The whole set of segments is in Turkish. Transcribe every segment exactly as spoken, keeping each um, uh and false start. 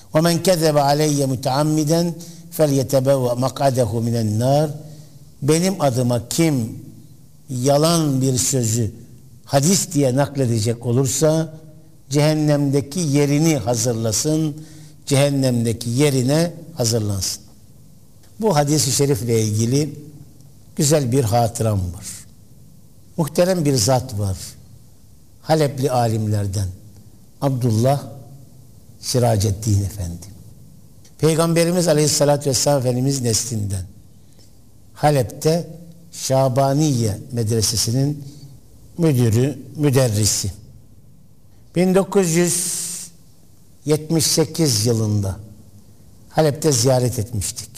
وَمَنْ كَذَبَ عَلَيَّ مُتَعَمِّدًا فَلْيَتَبَوَّأْ مَقْعَدَهُ مِنَ النَّارِ. Benim adıma kim yalan bir sözü hadis diye nakledecek olursa cehennemdeki yerini hazırlasın, cehennemdeki yerine hazırlansın. Bu hadis-i şerifle ilgili güzel bir hatıram var. Muhterem bir zat var. Halepli alimlerden Abdullah Siraceddin Efendi. Peygamberimiz Aleyhisselatü Vesselam Efendimiz neslinden. Halep'te Şabaniye Medresesi'nin müdürü, müderrisi. bin dokuz yüz yetmiş sekiz yılında Halep'te ziyaret etmiştik.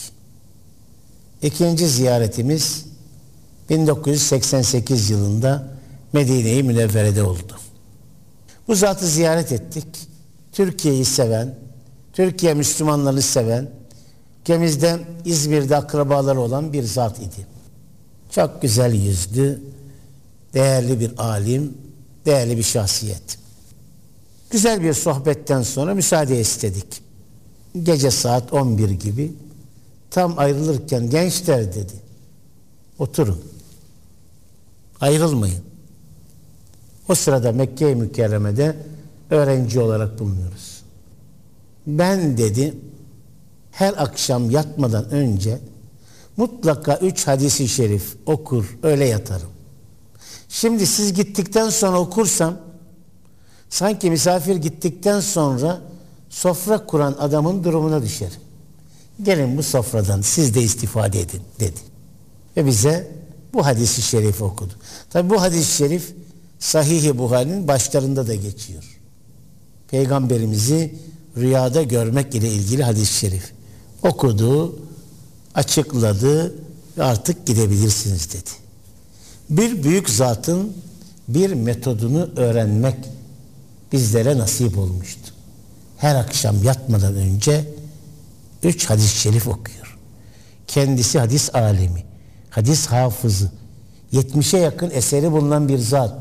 İkinci ziyaretimiz bin dokuz yüz seksen sekiz yılında Medine-i Münevvere'de oldu. Bu zatı ziyaret ettik. Türkiye'yi seven, Türkiye Müslümanlarını seven, ülkemizde İzmir'de akrabaları olan bir zat idi. Çok güzel yüzlü, değerli bir alim, değerli bir şahsiyet. Güzel bir sohbetten sonra müsaade istedik. Gece saat on bir gibi tam ayrılırken gençler dedi, oturun, ayrılmayın. O sırada Mekke-i Mükerreme'de öğrenci olarak bulunuyoruz. Ben dedi, her akşam yatmadan önce mutlaka üç hadisi şerif okur, öyle yatarım. Şimdi siz gittikten sonra okursam, sanki misafir gittikten sonra sofra kuran adamın durumuna düşerim. Gelin bu sofradan siz de istifade edin dedi. Ve bize bu hadisi şerif okudu. Tabi bu hadis-i şerif Sahih-i Buhari'nin başlarında da geçiyor. Peygamberimizi rüyada görmek ile ilgili hadis-i şerif okudu, açıkladı ve artık gidebilirsiniz dedi. Bir büyük zatın bir metodunu öğrenmek bizlere nasip olmuştu. Her akşam yatmadan önce üç hadis-i şerif okuyor. Kendisi hadis alemi, hadis hafızı, yetmişe yakın eseri bulunan bir zat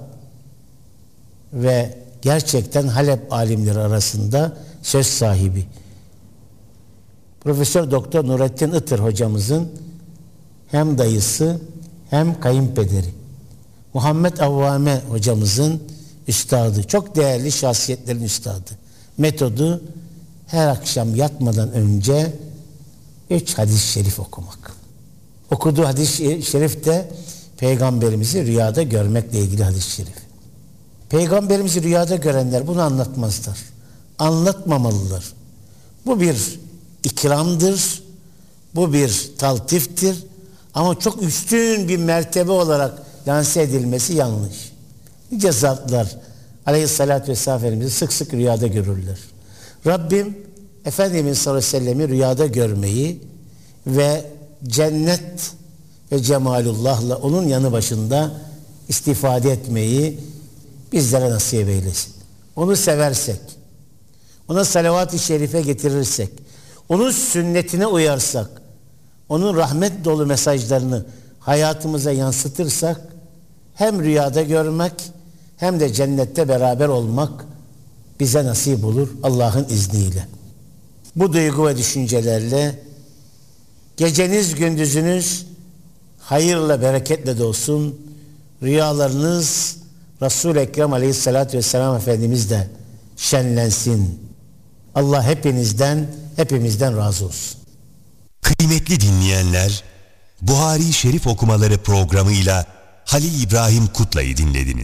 ve gerçekten Halep alimleri arasında söz sahibi. Profesör Doktor Nurettin Itır hocamızın hem dayısı hem kayınpederi. Muhammed Avvame hocamızın üstadı. Çok değerli şahsiyetlerin üstadı. Metodu her akşam yatmadan önce üç hadis-i şerif okumak. Okuduğu hadis-i şerif de Peygamberimizi rüyada görmekle ilgili hadis-i şerif. Peygamberimizi rüyada görenler bunu anlatmazlar. Anlatmamalılar. Bu bir ikramdır. Bu bir taltiftir. Ama çok üstün bir mertebe olarak lanse edilmesi yanlış. Nice zatlar Aleyhisselatü Vesselam Efendimiz'i sık sık rüyada görürler. Rabbim Efendimiz sallallahu aleyhi ve sellem'i rüyada görmeyi ve cennet ve cemalullah'la onun yanı başında istifade etmeyi bizlere nasip eylesin. Onu seversek, ona salavat-ı şerife getirirsek, onun sünnetine uyarsak, onun rahmet dolu mesajlarını hayatımıza yansıtırsak, hem rüyada görmek hem de cennette beraber olmak bize nasip olur Allah'ın izniyle. Bu duygu ve düşüncelerle geceniz gündüzünüz hayırla bereketle dolsun. Rüyalarınız Resul-i Ekrem Aleyhisselatü Vesselam Efendimiz de şenlensin. Allah hepinizden, hepimizden razı olsun. Kıymetli dinleyenler, Buhari Şerif okumaları programıyla Halil İbrahim Kutlay'ı dinlediniz.